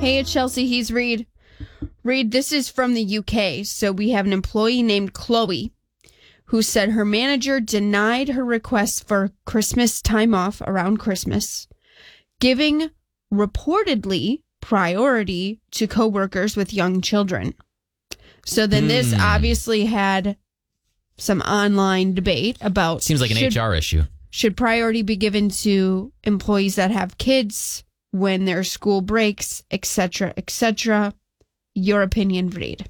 Hey, it's Chelsea. He's Reed. Reed, this is from the UK. So we have an employee named Chloe who said her manager denied her request for Christmas time off around Christmas, giving reportedly priority to coworkers with young children. So then this obviously had some online debate about... Seems like an HR issue. Should priority be given to employees that have kids when their school breaks, etc., etc.? Your opinion, Reed.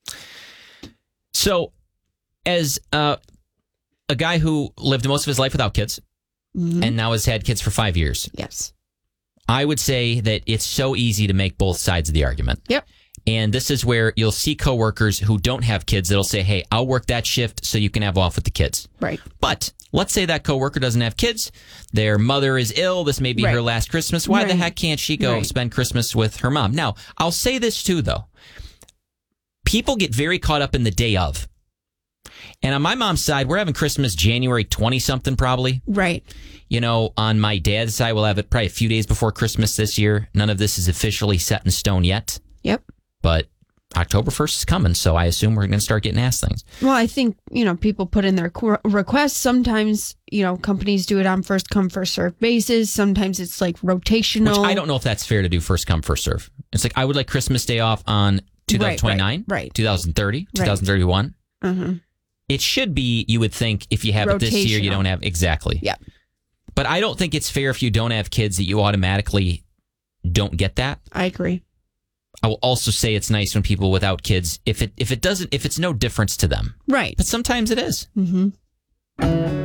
So, as a guy who lived most of his life without kids and now has had kids for 5 years. Yes. I would say that it's so easy to make both sides of the argument. Yep. And this is where you'll see coworkers who don't have kids that'll say, hey, I'll work that shift so you can have off with the kids. Right. But let's say that coworker doesn't have kids. Their mother is ill. This may be her last Christmas. Why the heck can't she go spend Christmas with her mom? Now, I'll say this too, though. People get very caught up in the day of. And on my mom's side, we're having Christmas January 20-something probably. Right. You know, on my dad's side, we'll have it probably a few days before Christmas this year. None of this is officially set in stone yet. Yep. But October 1st is coming, so I assume we're going to start getting asked things. Well, I think, people put in their requests. Sometimes, companies do it on first come, first serve basis. Sometimes it's like rotational. Which I don't know if that's fair to do first come, first serve. It's like I would like Christmas Day off on 2029, right. 2030, 2031. Mm-hmm. It should be, you would think, if you have it this year, you don't have. Exactly. Yeah. But I don't think it's fair if you don't have kids that you automatically don't get that. I agree. I will also say it's nice when people without kids, if it's no difference to them. Right. But sometimes it is. Mm-hmm.